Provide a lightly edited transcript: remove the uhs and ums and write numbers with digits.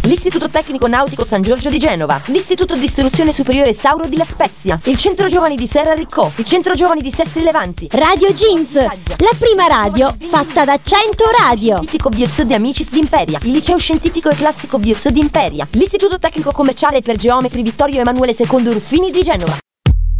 l'Istituto Tecnico Nautico San Giorgio di Genova, l'Istituto di Istruzione Superiore Sauro di La Spezia, il Centro Giovani di Serra Riccò, il Centro Giovani di Sestri Levanti, Radio Jeans, la prima radio fatta da 100 radio. Scientifico Bios di Amicis di Imperia, il Liceo Scientifico e Classico Bios di Imperia, l'Istituto Tecnico Commerciale per Geometri Vittorio Emanuele II Ruffini di Genova.